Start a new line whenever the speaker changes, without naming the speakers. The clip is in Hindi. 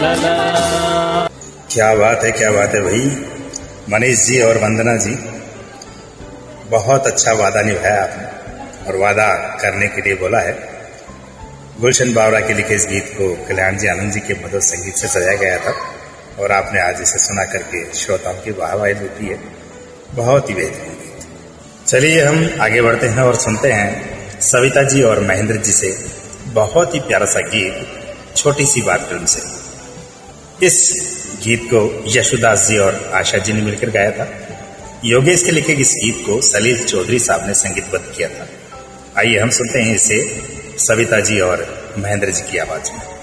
क्या बात है भाई। मनीष जी और वंदना जी, बहुत अच्छा वादा निभाया आपने और वादा करने के लिए बोला है। गुलशन बावरा के लिखे इस गीत को कल्याण जी आनंद जी के मधुर संगीत से सजाया गया था और आपने आज इसे सुना करके श्रोताओं की वाहवाही लूटी है। बहुत ही बेहतरीन गीत। चलिए हम आगे बढ़ते हैं और सुनते हैं सविता जी और महेंद्र जी से बहुत ही प्यारा सा गीत छोटी सी बात फिल्म से। इस गीत को यशुदास जी और आशा जी ने मिलकर गाया था। योगेश के लिखे इस गीत को सलील चौधरी साहब ने संगीतबद्ध किया था। आइए हम सुनते हैं इसे सविता जी और महेंद्र जी की आवाज में।